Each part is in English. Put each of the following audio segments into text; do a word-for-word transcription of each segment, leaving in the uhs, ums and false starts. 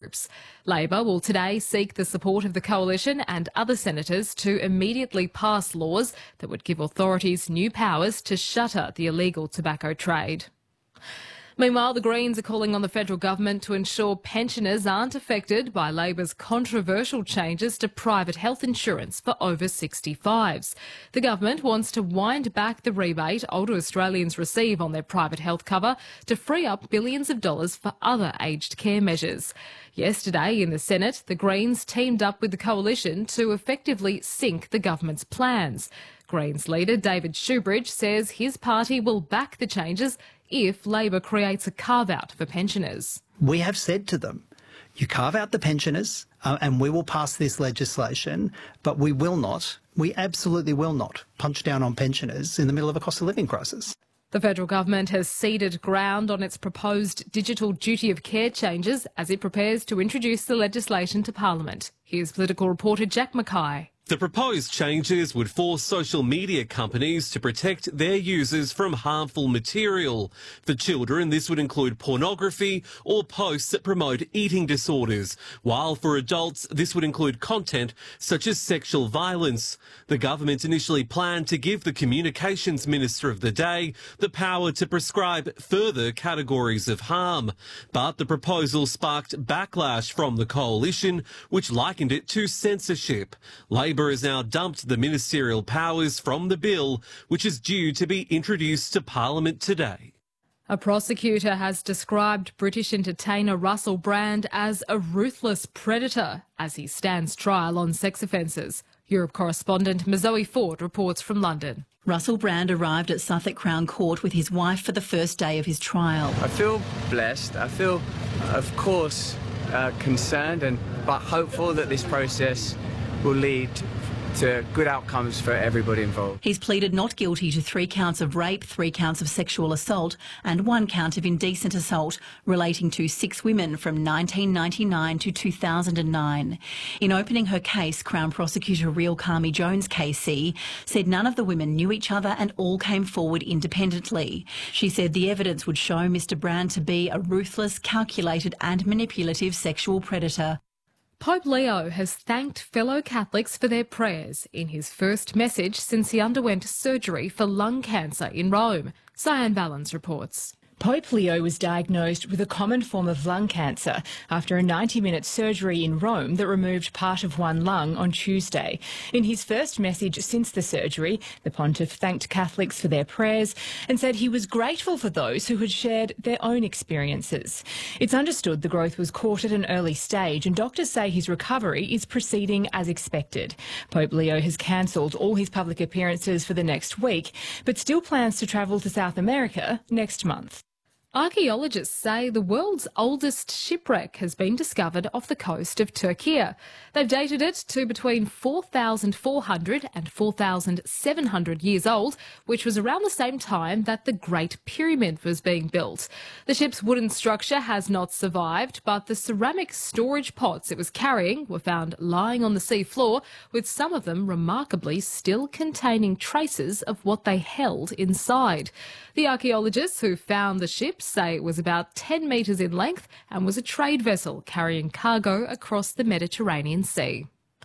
groups. Labor will today seek the support of the Coalition and other senators to immediately pass laws that would give authorities new powers to shutter the illegal tobacco trade. Meanwhile, the Greens are calling on the federal government to ensure pensioners aren't affected by Labor's controversial changes to private health insurance for over sixty-fives. The government wants to wind back the rebate older Australians receive on their private health cover to free up billions of dollars for other aged care measures. Yesterday in the Senate, the Greens teamed up with the Coalition to effectively sink the government's plans. Greens leader David Shoebridge says his party will back the changes if Labor creates a carve-out for pensioners. We have said to them, you carve out the pensioners uh, and we will pass this legislation, but we will not, we absolutely will not punch down on pensioners in the middle of a cost of living crisis. The federal government has ceded ground on its proposed digital duty of care changes as it prepares to introduce the legislation to Parliament. Here's political reporter Jack Mackay. The proposed changes would force social media companies to protect their users from harmful material. For children, this would include pornography or posts that promote eating disorders, while for adults, this would include content such as sexual violence. The government initially planned to give the Communications Minister of the day the power to prescribe further categories of harm. But the proposal sparked backlash from the Coalition, which likened it to censorship. Labor has now dumped the ministerial powers from the bill, which is due to be introduced to Parliament today. A prosecutor has described British entertainer Russell Brand as a ruthless predator as he stands trial on sex offences. Europe correspondent Mazoe Ford reports from London. Russell Brand arrived at Suffolk Crown Court with his wife for the first day of his trial. I feel blessed. I feel, of course, uh, concerned and but hopeful that this process will lead to good outcomes for everybody involved. He's pleaded not guilty to three counts of rape, three counts of sexual assault and one count of indecent assault relating to six women from nineteen ninety-nine to two thousand nine. In opening her case, Crown Prosecutor Real Kami Jones K C said none of the women knew each other and all came forward independently. She said the evidence would show Mister Brand to be a ruthless, calculated and manipulative sexual predator. Pope Leo has thanked fellow Catholics for their prayers in his first message since he underwent surgery for lung cancer in Rome. Cyan Valens reports. Pope Leo was diagnosed with a common form of lung cancer after a ninety-minute surgery in Rome that removed part of one lung on Tuesday. In his first message since the surgery, the pontiff thanked Catholics for their prayers and said he was grateful for those who had shared their own experiences. It's understood the growth was caught at an early stage and doctors say his recovery is proceeding as expected. Pope Leo has cancelled all his public appearances for the next week, but still plans to travel to South America next month. Archaeologists say the world's oldest shipwreck has been discovered off the coast of Turkey. They've dated it to between four thousand four hundred and four thousand seven hundred years old, which was around the same time that the Great Pyramid was being built. The ship's wooden structure has not survived, but the ceramic storage pots it was carrying were found lying on the sea floor, with some of them remarkably still containing traces of what they held inside. The archaeologists who found the ship say it was about ten metres in length and was a trade vessel carrying cargo across the Mediterranean Sea.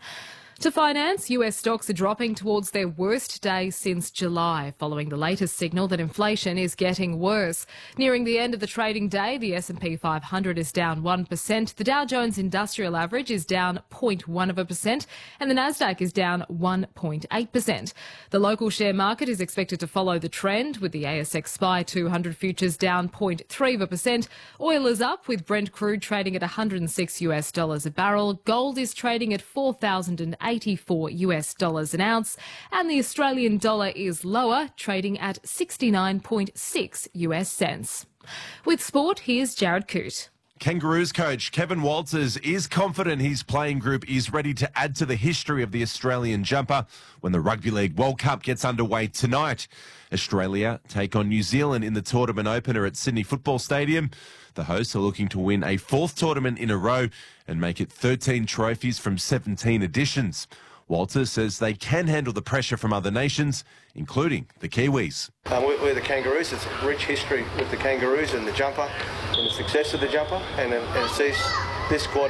To finance, U S stocks are dropping towards their worst day since July, following the latest signal that inflation is getting worse. Nearing the end of the trading day, the S and P five hundred is down one percent, the Dow Jones Industrial Average is down zero point one of a percent, and the Nasdaq is down one point eight percent. The local share market is expected to follow the trend, with the A S X S P Y two hundred futures down zero point three of a percent. Oil is up, with Brent crude trading at one hundred six US dollars a barrel. Gold is trading at four thousand eighty-four US dollars an ounce, and the Australian dollar is lower, trading at sixty-nine point six US cents. With sport, here's Jared Coote. Kangaroos coach Kevin Walters is confident his playing group is ready to add to the history of the Australian jumper when the Rugby League World Cup gets underway tonight. Australia take on New Zealand in the tournament opener at Sydney Football Stadium. The hosts are looking to win a fourth tournament in a row and make it thirteen trophies from seventeen editions. Walters says they can handle the pressure from other nations, including the Kiwis. Um, we're, we're the Kangaroos. It's a rich history with the Kangaroos and the jumper and the success of the jumper. And, and it sees this squad